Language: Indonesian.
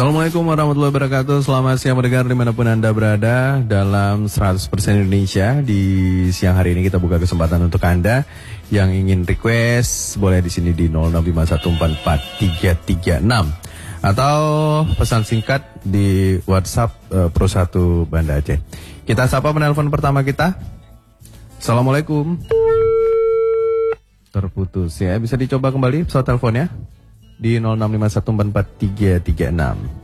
Assalamualaikum warahmatullahi wabarakatuh. Selamat siang mendengar dimanapun Anda berada. Dalam 100% Indonesia di siang hari ini kita buka kesempatan untuk Anda yang ingin request, boleh di sini di 0651443336 atau pesan singkat di WhatsApp Pro 1 Banda Aceh. Kita sapa penelpon pertama kita. Assalamualaikum. Terputus ya, bisa dicoba kembali pesawat teleponnya di 0651443336.